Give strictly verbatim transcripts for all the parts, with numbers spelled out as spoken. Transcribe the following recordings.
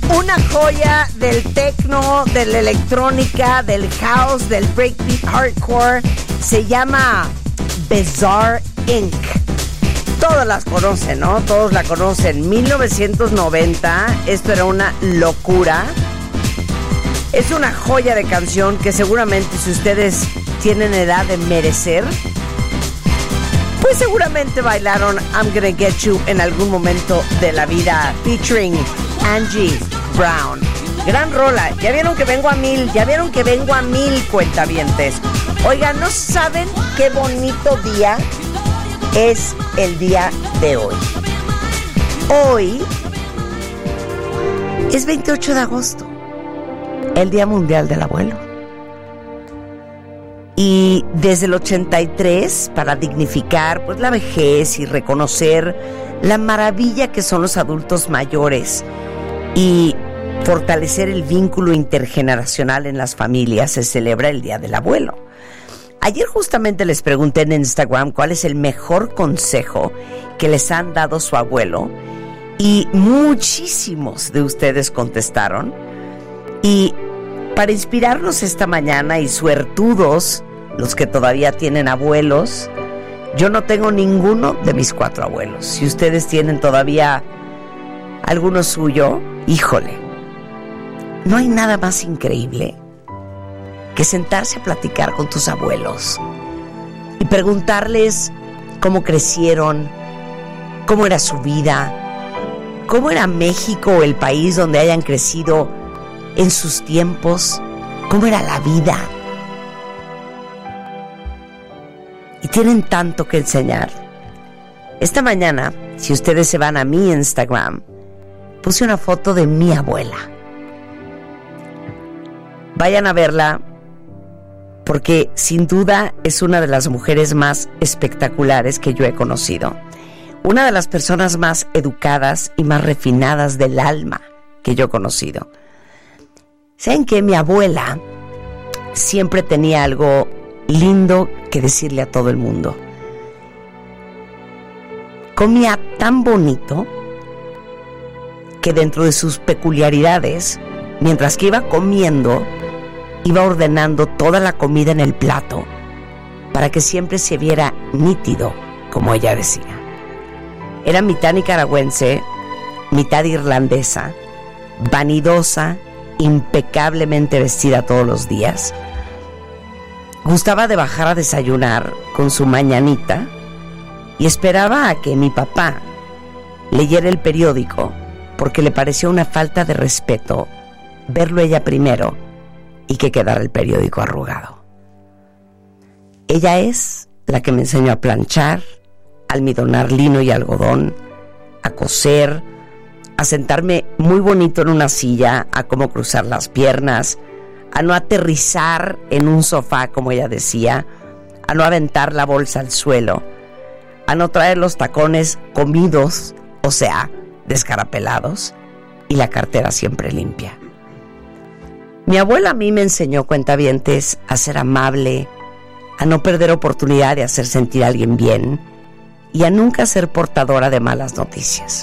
Una joya del techno, de la electrónica, del house, del breakbeat hardcore. Se llama Bizarre incorporated. Todas las conocen, ¿no? Todos la conocen. mil novecientos noventa, esto era una locura. Es una joya de canción que seguramente si ustedes tienen edad de merecer, pues seguramente bailaron I'm Gonna Get You en algún momento de la vida, featuring Angie Brown. Gran rola. Ya vieron que vengo a mil, ya vieron que vengo a mil, cuentavientes. Oigan, ¿no saben qué bonito día es el día de hoy? Hoy es veintiocho de agosto, el Día Mundial del Abuelo. Y desde el ochenta y tres, para dignificar pues la vejez y reconocer la maravilla que son los adultos mayores y fortalecer el vínculo intergeneracional en las familias, se celebra el Día del Abuelo. Ayer justamente les pregunté en Instagram cuál es el mejor consejo que les han dado su abuelo y muchísimos de ustedes contestaron. Y para inspirarnos esta mañana, y suertudos los que todavía tienen abuelos, yo no tengo ninguno de mis cuatro abuelos. Si ustedes tienen todavía alguno suyo, híjole, no hay nada más increíble que sentarse a platicar con tus abuelos y preguntarles cómo crecieron, cómo era su vida, cómo era México o el país donde hayan crecido en sus tiempos, cómo era la vida. Y tienen tanto que enseñar. Esta mañana, si ustedes se van a mi Instagram, puse una foto de mi abuela. Vayan a verla, porque sin duda es una de las mujeres más espectaculares que yo he conocido. Una de las personas más educadas y más refinadas del alma que yo he conocido. ¿Saben qué? Mi abuela siempre tenía algo lindo que decirle a todo el mundo. Comía tan bonito que dentro de sus peculiaridades, mientras que iba comiendo, iba ordenando toda la comida en el plato para que siempre se viera nítido, como ella decía. Era mitad nicaragüense, mitad irlandesa, vanidosa, impecablemente vestida todos los días. Gustaba de bajar a desayunar con su mañanita y esperaba a que mi papá leyera el periódico, porque le parecía una falta de respeto verlo ella primero y que quedara el periódico arrugado. Ella es la que me enseñó a planchar, a almidonar lino y algodón, a coser, a sentarme muy bonito en una silla, a cómo cruzar las piernas, a no aterrizar en un sofá, como ella decía, a no aventar la bolsa al suelo, a no traer los tacones comidos, o sea, descarapelados, y la cartera siempre limpia. Mi abuela a mí me enseñó, cuentavientes, a ser amable, a no perder oportunidad de hacer sentir a alguien bien y a nunca ser portadora de malas noticias.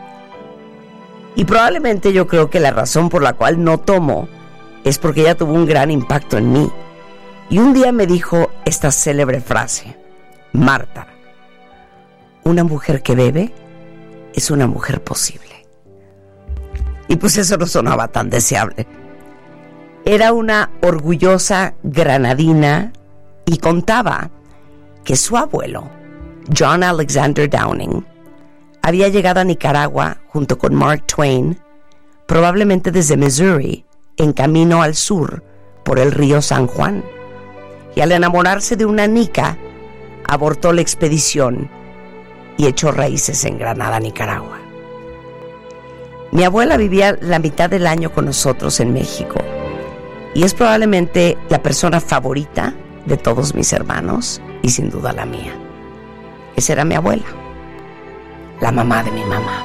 Y probablemente yo creo que la razón por la cual no tomo es porque ella tuvo un gran impacto en mí. Y un día me dijo esta célebre frase: Marta, una mujer que bebe es una mujer posible. Y pues eso no sonaba tan deseable. Era una orgullosa granadina y contaba que su abuelo, John Alexander Downing, había llegado a Nicaragua junto con Mark Twain, probablemente desde Missouri, en camino al sur por el río San Juan. Y al enamorarse de una nica, abortó la expedición y echó raíces en Granada, Nicaragua. Mi abuela vivía la mitad del año con nosotros en México y es probablemente la persona favorita de todos mis hermanos y sin duda la mía. Esa era mi abuela, la mamá de mi mamá.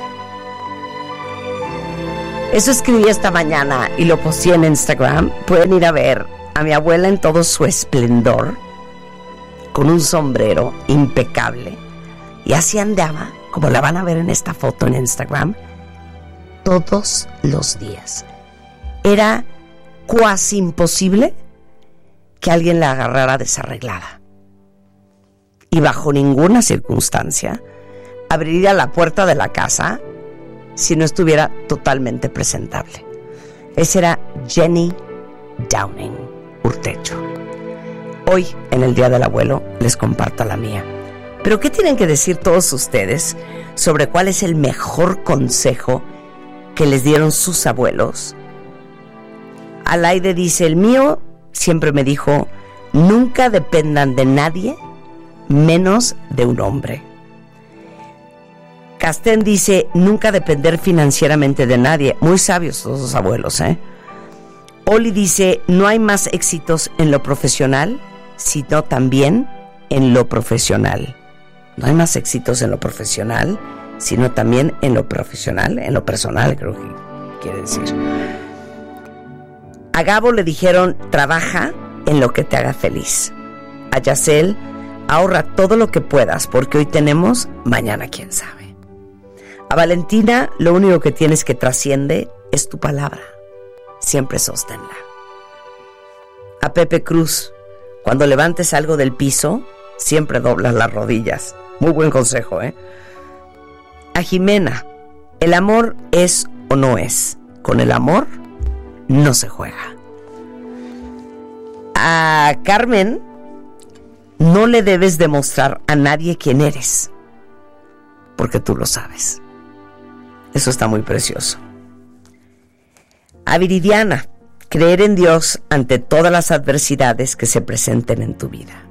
Eso escribí esta mañana y lo posteé en Instagram. Pueden ir a ver a mi abuela en todo su esplendor, con un sombrero impecable, y así andaba, como la van a ver en esta foto en Instagram, todos los días. Era cuasi imposible que alguien la agarrara desarreglada. Y bajo ninguna circunstancia abriría la puerta de la casa si no estuviera totalmente presentable. Esa era Jenny Downing Urtecho. Hoy, en el Día del Abuelo, les comparto la mía. Pero ¿qué tienen que decir todos ustedes sobre cuál es el mejor consejo que les dieron sus abuelos? Alaide dice, el mío siempre me dijo, nunca dependan de nadie, menos de un hombre. Castén dice, nunca depender financieramente de nadie. Muy sabios todos los abuelos, ¿eh? Oli dice, no hay más éxitos en lo profesional, sino también en lo profesional. No hay más éxitos en lo profesional, sino también en lo profesional, en lo personal, creo que quiere decir. A Gabo le dijeron, trabaja en lo que te haga feliz. A Yacel, ahorra todo lo que puedas, porque hoy tenemos, mañana quién sabe. A Valentina, lo único que tienes que trasciende es tu palabra. Siempre sosténla. A Pepe Cruz, cuando levantes algo del piso, siempre doblas las rodillas. Muy buen consejo, ¿eh? A Jimena, el amor es o no es. Con el amor no se juega. A Carmen, no le debes demostrar a nadie quién eres, porque tú lo sabes. Eso está muy precioso. A Viridiana, creer en Dios ante todas las adversidades que se presenten en tu vida.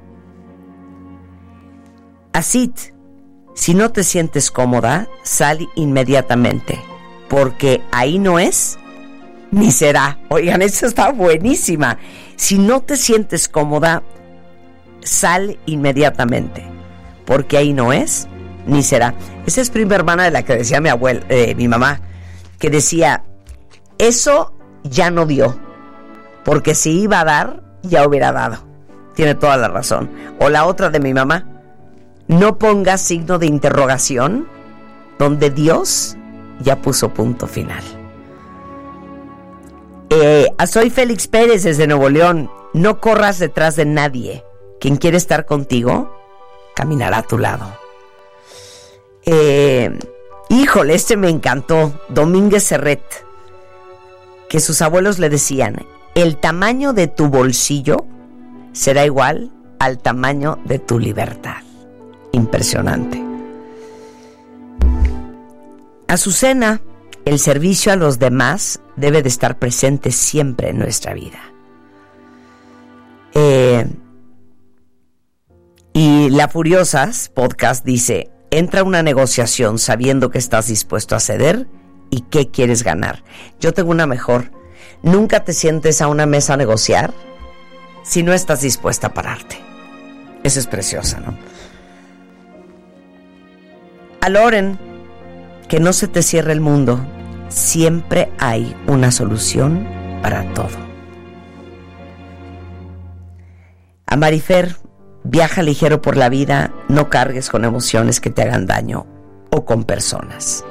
A Sid, si no te sientes cómoda, sal inmediatamente, porque ahí no es, ni será. Oigan, esta está buenísima. Si no te sientes cómoda, sal inmediatamente, porque ahí no es, ni será. Esa es prima hermana de la que decía mi abuela, eh, mi mamá, que decía, eso ya no dio, porque si iba a dar, ya hubiera dado. Tiene toda la razón. O la otra de mi mamá, no pongas signo de interrogación donde Dios ya puso punto final. Eh, a Soy Félix Pérez desde Nuevo León, no corras detrás de nadie. Quien quiere estar contigo, caminará a tu lado. Eh, híjole, este me encantó. Domínguez Serret, que sus abuelos le decían, el tamaño de tu bolsillo será igual al tamaño de tu libertad. Impresionante. Azucena, el servicio a los demás debe de estar presente siempre en nuestra vida. Eh, y La Furiosas Podcast dice, entra a una negociación sabiendo que estás dispuesto a ceder y qué quieres ganar. Yo tengo una mejor. Nunca te sientes a una mesa a negociar si no estás dispuesta a pararte. Eso es preciosa, ¿no? A Loren, que no se te cierre el mundo. Siempre hay una solución para todo. A Marifer, viaja ligero por la vida, no cargues con emociones que te hagan daño o con personas.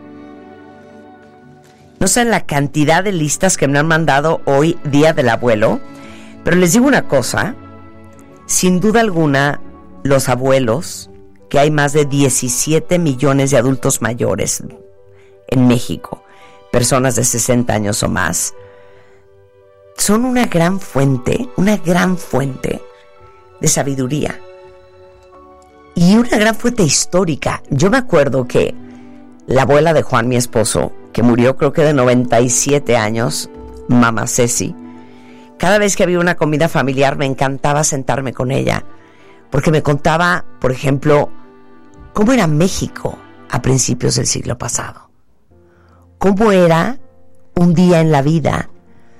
No saben la cantidad de listas que me han mandado hoy, Día del Abuelo, pero les digo una cosa, sin duda alguna, los abuelos, que hay más de diecisiete millones de adultos mayores en México, personas de sesenta años o más, son una gran fuente, una gran fuente de sabiduría y una gran fuente histórica. Yo me acuerdo que la abuela de Juan, mi esposo, que murió creo que de noventa y siete años, mamá Ceci, cada vez que había una comida familiar me encantaba sentarme con ella, porque me contaba, por ejemplo, cómo era México a principios del siglo pasado, cómo era un día en la vida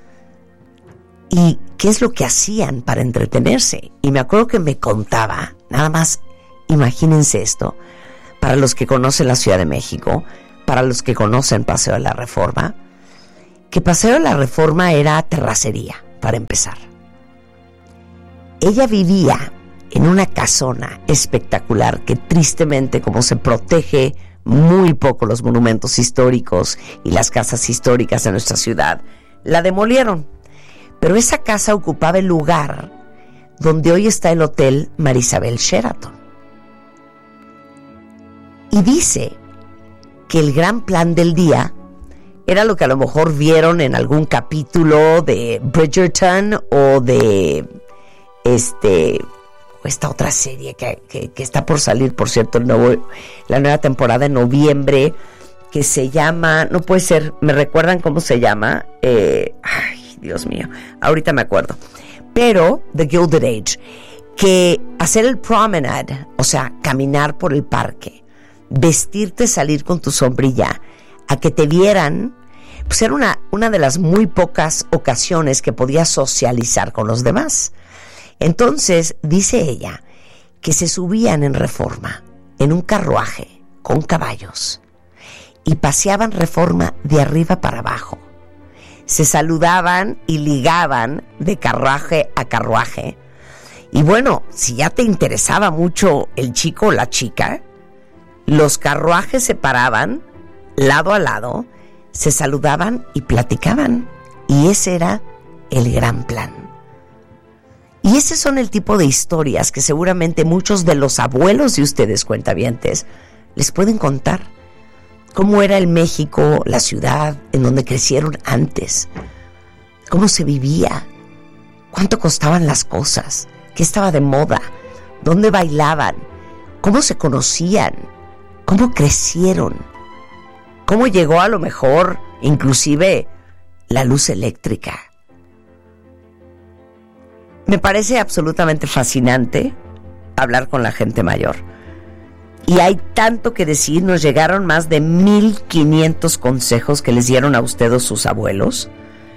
y qué es lo que hacían para entretenerse. Y me acuerdo que me contaba, nada más imagínense esto, para los que conocen la Ciudad de México, para los que conocen Paseo de la Reforma, que Paseo de la Reforma era terracería, para empezar. Ella vivía en una casona espectacular que tristemente, como se protege muy poco los monumentos históricos y las casas históricas de nuestra ciudad. La demolieron, pero esa casa ocupaba el lugar donde hoy está el Hotel Marisabel Sheraton. Y dice que el gran plan del día era lo que a lo mejor vieron en algún capítulo de Bridgerton o de este esta otra serie que, que, que está por salir, por cierto, el nuevo, la nueva temporada en noviembre, que se llama, no puede ser, ¿me recuerdan cómo se llama? Eh, ay, Dios mío, ahorita me acuerdo. Pero The Gilded Age, que hacer el promenade, o sea, caminar por el parque, vestirte, salir con tu sombrilla, a que te vieran, pues era una, una de las muy pocas ocasiones que podías socializar con los demás. Entonces, dice ella, que se subían en Reforma, en un carruaje, con caballos, y paseaban Reforma de arriba para abajo. Se saludaban y ligaban de carruaje a carruaje. Y bueno, si ya te interesaba mucho el chico o la chica, los carruajes se paraban lado a lado, se saludaban y platicaban. Y ese era el gran plan. Y ese son el tipo de historias que seguramente muchos de los abuelos de ustedes, cuentavientes, les pueden contar. Cómo era el México, la ciudad en donde crecieron antes. Cómo se vivía. Cuánto costaban las cosas. Qué estaba de moda. Dónde bailaban. Cómo se conocían. Cómo crecieron. Cómo llegó a lo mejor inclusive la luz eléctrica. Me parece absolutamente fascinante hablar con la gente mayor. Y hay tanto que decir. Nos llegaron más de mil quinientos consejos que les dieron a ustedes sus abuelos.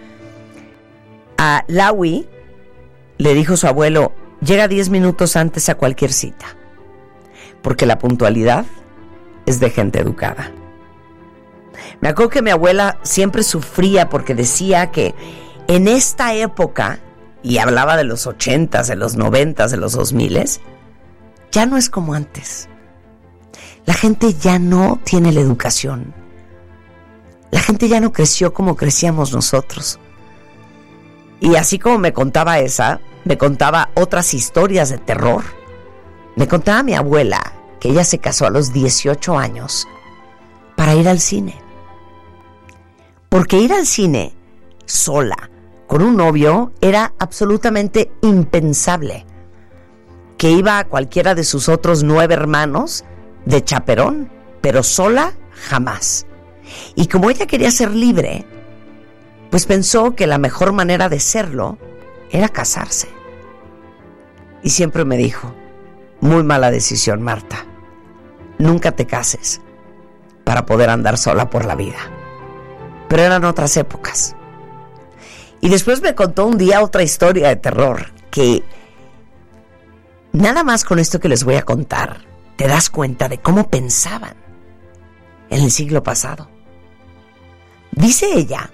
A Laui le dijo su abuelo: llega diez minutos antes a cualquier cita, porque la puntualidad es de gente educada. Me acuerdo que mi abuela siempre sufría porque decía que en esta época, y hablaba de los ochentas, de los noventas, de los dos miles, ya no es como antes. La gente ya no tiene la educación. La gente ya no creció como crecíamos nosotros. Y así como me contaba esa, me contaba otras historias de terror. Me contaba mi abuela que ella se casó a los dieciocho años para ir al cine. Porque ir al cine sola, con un novio, era absolutamente impensable. Que iba a cualquiera de sus otros nueve hermanos de chaperón, pero sola jamás. Y como ella quería ser libre, pues pensó que la mejor manera de serlo era casarse. Y siempre me dijo: muy mala decisión, Marta. Nunca te cases para poder andar sola por la vida. Pero eran otras épocas. Y después me contó un día otra historia de terror, que nada más con esto que les voy a contar te das cuenta de cómo pensaban en el siglo pasado. Dice ella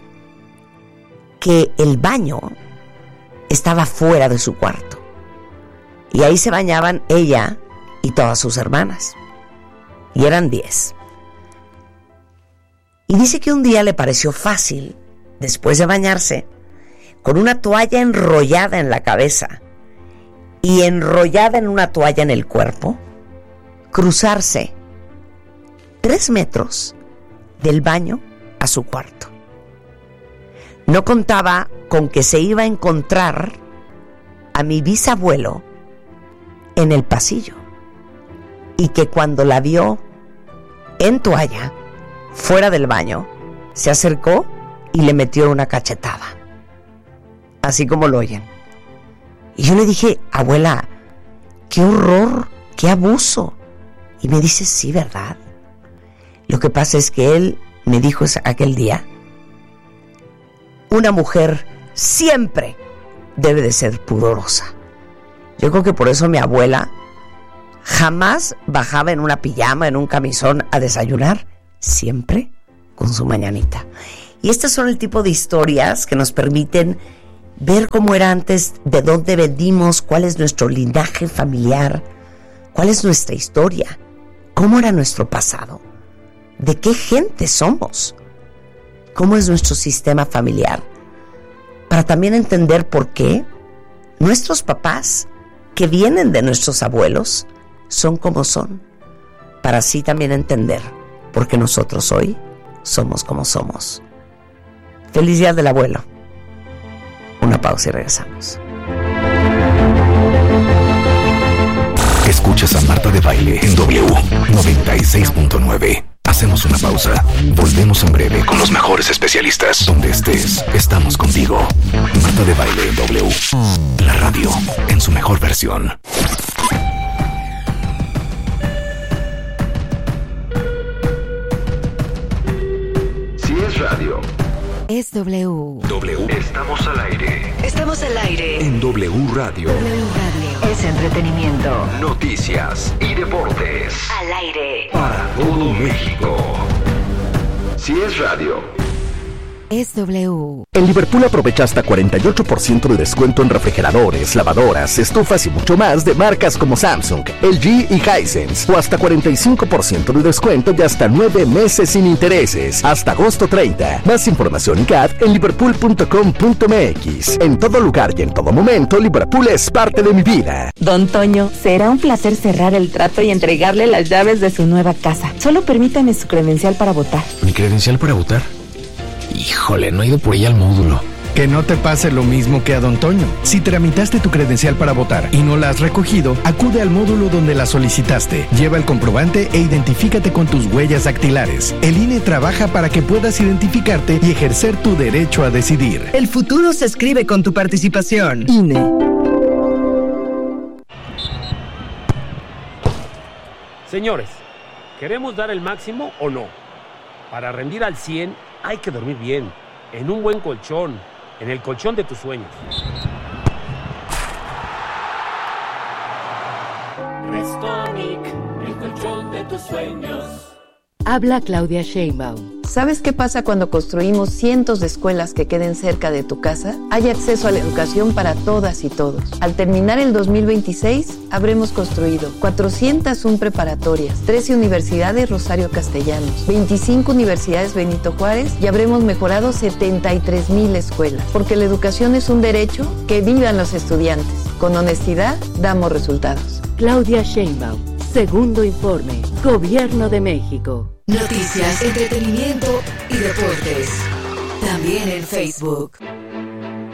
que el baño estaba fuera de su cuarto, y ahí se bañaban ella y todas sus hermanas, y eran diez. Y dice que un día le pareció fácil, después de bañarse, con una toalla enrollada en la cabeza y enrollada en una toalla en el cuerpo, cruzarse tres metros del baño a su cuarto. No contaba con que se iba a encontrar a mi bisabuelo en el pasillo, y que cuando la vio en toalla fuera del baño, se acercó y le metió una cachetada, así como lo oyen. Y yo le dije: abuela, qué horror, qué abuso. Y me dice: sí, ¿verdad? Lo que pasa es que él me dijo aquel día: una mujer siempre debe de ser pudorosa. Yo creo que por eso mi abuela jamás bajaba en una pijama, en un camisón a desayunar, siempre con su mañanita. Y estas son el tipo de historias que nos permiten ver cómo era antes, de dónde venimos, cuál es nuestro linaje familiar, cuál es nuestra historia, cómo era nuestro pasado, de qué gente somos, cómo es nuestro sistema familiar, para también entender por qué nuestros papás, que vienen de nuestros abuelos, son como son, para así también entender por qué nosotros hoy somos como somos. Feliz Día del Abuelo. Una pausa y regresamos. Escuchas a Marta de Baile en W noventa y seis punto nueve. Hacemos una pausa. Volvemos en breve con los mejores especialistas. Donde estés, estamos contigo. Marta de Baile en W. La radio en su mejor versión. Si es radio, es W. W. Estamos al aire. Estamos al aire. En W Radio. W Radio. Es entretenimiento. Noticias y deportes. Al aire. Para todo México. Si es radio, es W. En Liverpool aprovecha hasta cuarenta y ocho por ciento de descuento en refrigeradores, lavadoras, estufas y mucho más de marcas como Samsung, L G y Hisense. O hasta cuarenta y cinco por ciento de descuento y hasta nueve meses sin intereses. Hasta agosto treinta. Más información y C A D en liverpool punto com punto m x. En todo lugar y en todo momento, Liverpool es parte de mi vida. Don Toño, será un placer cerrar el trato y entregarle las llaves de su nueva casa. Solo permítame su credencial para votar. ¿Mi credencial para votar? Híjole, no he ido por ella al módulo. Que no te pase lo mismo que a Don Toño. Si tramitaste tu credencial para votar y no la has recogido, acude al módulo donde la solicitaste. Lleva el comprobante e identifícate con tus huellas dactilares. El I N E trabaja para que puedas identificarte y ejercer tu derecho a decidir. El futuro se escribe con tu participación. I N E. Señores, ¿queremos dar el máximo o no? Para rendir al cien hay que dormir bien, en un buen colchón, en el colchón de tus sueños. Restonic, el colchón de tus sueños. Habla Claudia Sheinbaum. ¿Sabes qué pasa cuando construimos cientos de escuelas que queden cerca de tu casa? Hay acceso a la educación para todas y todos. Al terminar el dos mil veintiséis, habremos construido cuatrocientas una preparatorias, trece universidades Rosario Castellanos, veinticinco universidades Benito Juárez y habremos mejorado setenta y tres mil escuelas. Porque la educación es un derecho, que vivan los estudiantes. Con honestidad, damos resultados. Claudia Sheinbaum. Segundo informe. Gobierno de México. Noticias, entretenimiento y deportes. También en Facebook.